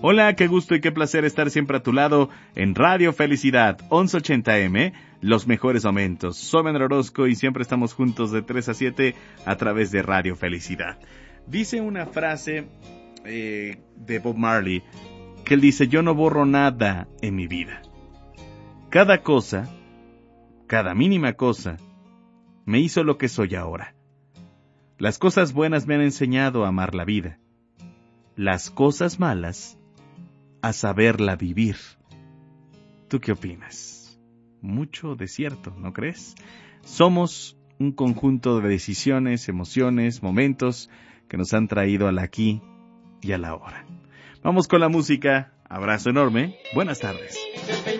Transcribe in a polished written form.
Hola, qué gusto y qué placer estar siempre a tu lado en Radio Felicidad 1180M, los mejores momentos. Soy Manuel Orozco y siempre estamos juntos de 3 a 7 a través de Radio Felicidad. Dice una frase de Bob Marley, que él dice: yo no borro nada en mi vida. Cada cosa, cada mínima cosa, me hizo lo que soy ahora. Las cosas buenas me han enseñado a amar la vida. Las cosas malas, a saberla vivir. ¿Tú qué opinas? Mucho de cierto, ¿no crees? Somos un conjunto de decisiones, emociones, momentos que nos han traído al aquí y a la ahora. Vamos con la música. Abrazo enorme. Buenas tardes.